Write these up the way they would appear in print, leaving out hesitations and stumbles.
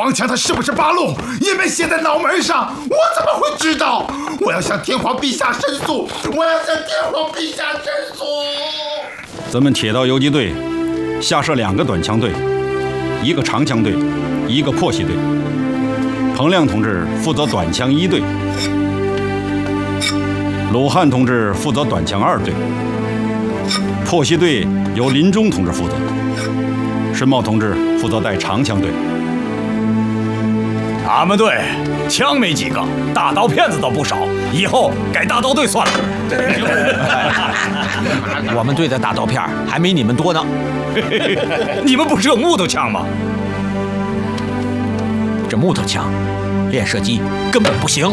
王强他是不是八路也没写在脑门上，我怎么会知道？我要向天皇陛下申诉，我要向天皇陛下申诉。 咱们铁道游击队下设2个短枪队，一个长枪队，一个破袭队。彭亮同志负责短枪1队，鲁汉同志负责短枪2队，破袭队由林中同志负责，申茂同志负责带长枪队。 俺们队枪没几个，大刀片子倒不少，以后改大刀队算了。 我们队的大刀片还没你们多呢。 你们不是有木头枪吗？ 这木头枪练射击根本不行。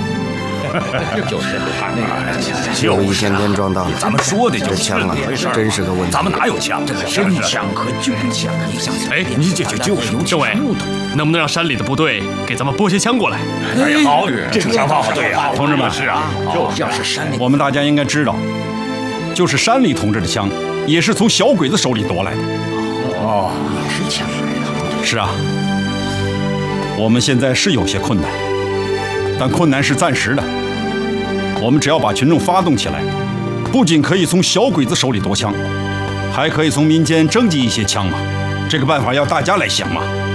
有一天天撞到了， 咱们说的就是这枪啊，真是个问题。 咱们哪有枪？ 真枪和旧枪， 哎， 你这就是政委，能不能让山里的部队给咱们拨些枪过来？ 哎呀，好，这个想法好对呀， 同志们， 是啊， 要是山里， 我们大家应该知道，就是山里同志的枪，也是从小鬼子手里夺来的。 哦，也是抢来的。 是啊，我们现在是有些困难，但困难是暂时的。我们只要把群众发动起来，不仅可以从小鬼子手里夺枪，还可以从民间征集一些枪嘛。这个办法要大家来想嘛。